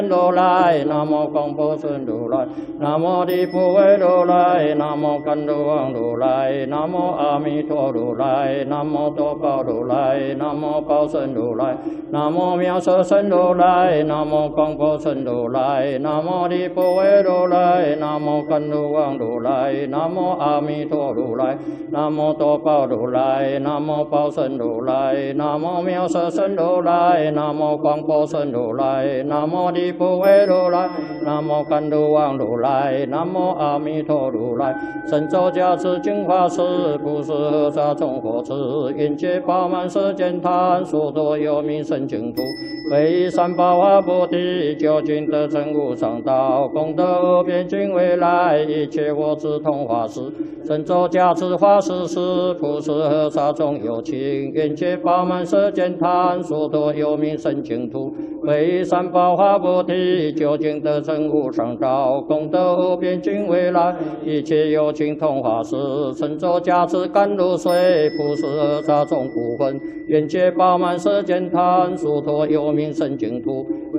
如来，南无广波孙如来，南无地普为如来，南无甘露王如来，南无阿弥陀如来，南无多宝如来，南无宝胜如来，南无妙色身如来，南无广波孙如来，南无地普为如来，南无甘露王如来，南无阿弥陀如来，南无多宝如来，南无宝胜如来，南无妙色身如来，南无广波孙如来，南无地普为如来，南无甘露王如来，南无阿弥陀如来，神咒加持净法师，不是何沙众火持，愿界饱满世间坛，所多有名圣净土，唯三宝华菩提，究竟得成无上道，功德无边尽未来，一切我智同法师，神咒加持法师时，不是何沙众有情，愿界饱满世间坛，所多有名圣净土，唯三宝华菩提，究竟得成无上道，功德无边尽未来，一切有情同法师，神咒加持甘露水，不是何沙众不分，愿界饱满世间坛，所托有名圣净土，